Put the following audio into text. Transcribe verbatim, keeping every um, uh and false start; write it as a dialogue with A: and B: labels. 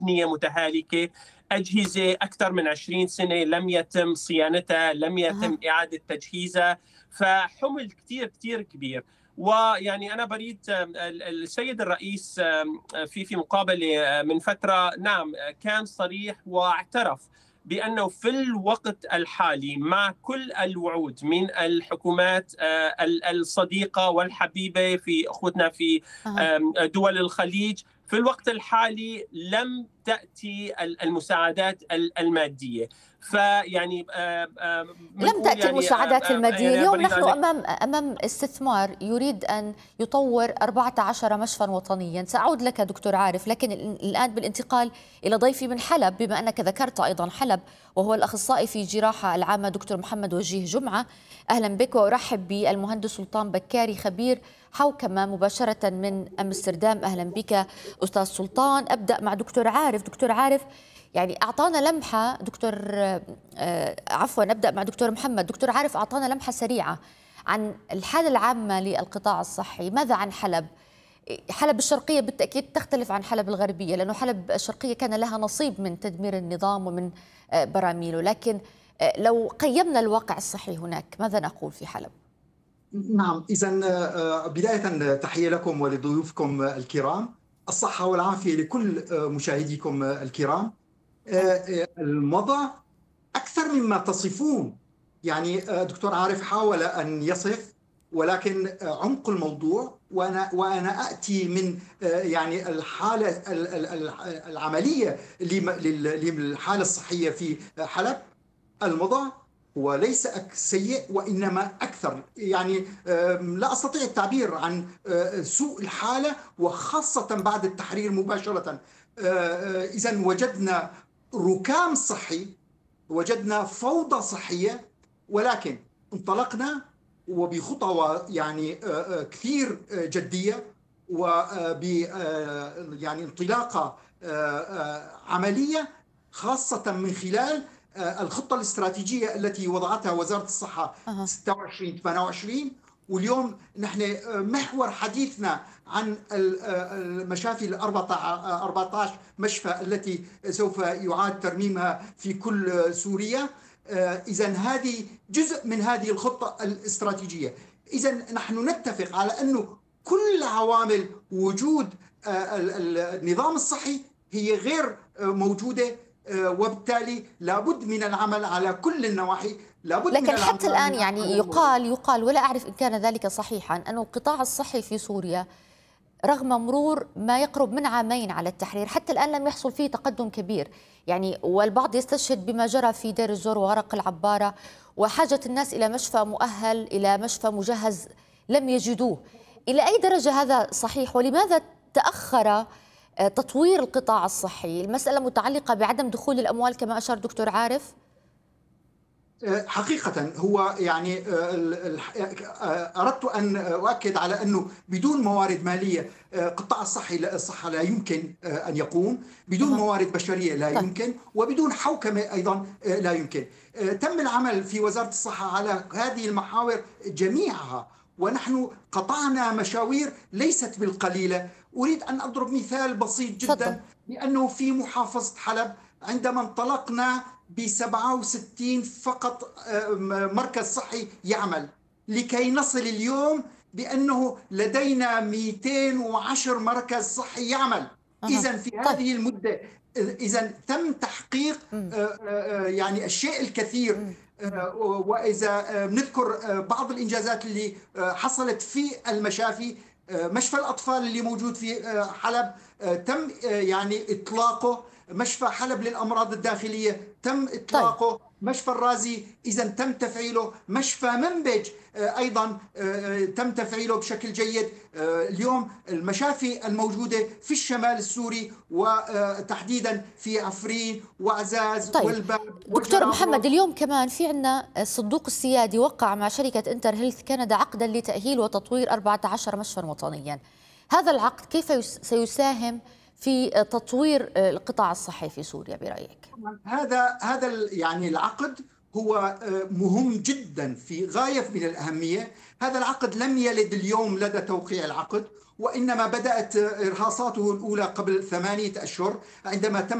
A: أبنية متهالكة، أجهزة أكثر من عشرين سنة لم يتم صيانتها، لم يتم
B: أها.
A: إعادة تجهيزها، فحمل كثير كثير كبير. ويعني أنا بريد السيد الرئيس في في مقابلة من فترة، نعم كان صريح واعترف بأنه في الوقت الحالي مع كل الوعود من الحكومات الصديقة والحبيبة في أخوتنا في
B: أها.
A: دول الخليج، في الوقت الحالي لم تأتي المساعدات المادية. فيعني
B: لم
A: بنقول
B: تأتي
A: يعني
B: المساعدات المادية.
A: يعني
B: اليوم
A: بريد
B: نحن
A: أن
B: أمام أمام استثمار يريد أن يطور أربعة عشر مشفى وطنيا. سأعود لك دكتور عارف، لكن الآن بالانتقال إلى ضيفي من حلب، بما أنك ذكرت أيضا حلب، وهو الأخصائي في جراحة العامة دكتور محمد وجيه جمعة. أهلا بك، وأرحب بالمهندس سلطان بكاري خبير حوكمة مباشرة من أمستردام. أهلا بك أستاذ سلطان. أبدأ مع دكتور عارف. دكتور عارف، يعني أعطانا لمحة دكتور آه عفوا نبدأ مع دكتور محمد. دكتور عارف أعطانا لمحة سريعة عن الحالة العامة للقطاع الصحي. ماذا عن حلب؟ حلب الشرقية بالتأكيد تختلف عن حلب الغربية، لأنه حلب الشرقية كان لها نصيب من تدمير النظام ومن آه براميله، لكن آه لو قيمنا الواقع الصحي هناك ماذا نقول في حلب؟
C: نعم، إذن بداية تحية لكم ولضيوفكم الكرام، الصحة والعافية لكل مشاهديكم الكرام. الوضع أكثر مما تصفون. يعني دكتور عارف حاول أن يصف، ولكن عمق الموضوع، وأنا وأنا أتي من يعني الحالة العملية للحالة الصحية في حلب. الوضع هو ليس سيء وإنما أكثر، يعني لا أستطيع التعبير عن سوء الحالة، وخاصة بعد التحرير مباشرة. إذن وجدنا ركام صحي، وجدنا فوضى صحية، ولكن انطلقنا وبخطوة يعني كثير جدية، وب يعني انطلاقة عملية، خاصة من خلال الخطة الاستراتيجية التي وضعتها وزارة الصحة ستة وعشرين ثمانية وعشرين. واليوم نحن محور حديثنا عن المشافي ال أربعة عشر مشفى التي سوف يعاد ترميمها في كل سوريا. إذن هذه جزء من هذه الخطة الاستراتيجية. إذن نحن نتفق على أنه كل عوامل وجود النظام الصحي هي غير موجودة، وبالتالي لابد من العمل على كل النواحي. لابد
B: لكن
C: من
B: حتى الآن يعني يقال يقال ولا أعرف إن كان ذلك صحيحا أن القطاع الصحي في سوريا رغم مرور ما يقرب من عامين على التحرير حتى الآن لم يحصل فيه تقدم كبير. يعني والبعض يستشهد بما جرى في دير الزور وورق العبارة، وحاجة الناس إلى مشفى مؤهل، إلى مشفى مجهز لم يجدوه. إلى أي درجة هذا صحيح؟ ولماذا تأخر تطوير القطاع الصحي؟ المسألة متعلقة بعدم دخول الأموال كما أشار دكتور عارف؟
C: حقيقة هو يعني أردت أن أؤكد على أنه بدون موارد مالية قطاع الصحي الصحة لا يمكن أن يقوم، بدون موارد بشرية لا يمكن، وبدون حوكمة أيضا لا يمكن. تم العمل في وزارة الصحة على هذه المحاور جميعها، ونحن قطعنا مشاوير ليست بالقليلة. أريد أن أضرب مثال بسيط جدا، لأنه في محافظة حلب عندما انطلقنا ب سبعة وستين فقط مركز صحي يعمل، لكي نصل اليوم بأنه لدينا مئتين وعشرة مركز صحي يعمل. إذن في هذه المدة إذن تم تحقيق يعني الشيء الكثير. وإذا نذكر بعض الإنجازات اللي حصلت في المشافي، مشفى الأطفال اللي موجود في حلب تم يعني إطلاقه، مشفى حلب للأمراض الداخلية تم إطلاقه، طيب. مشفى الرازي إذا تم تفعيله، مشفى منبج أيضا تم تفعيله بشكل جيد. اليوم المشافي الموجودة في الشمال السوري وتحديدا في عفرين وعزاز
B: طيب.
C: والباب.
B: دكتور محمد، اليوم كمان في عندنا الصندوق السيادي وقع مع شركة انتر هيلث كندا عقدا لتأهيل وتطوير أربعة عشر مشفى وطنيا. هذا العقد كيف سيساهم في تطوير القطاع الصحي في سوريا برأيك؟
C: هذا هذا يعني العقد هو مهم جدا في غاية من الأهمية. هذا العقد لم يلد اليوم لدى توقيع العقد، وإنما بدأت إرهاصاته الأولى قبل ثمانية أشهر عندما تم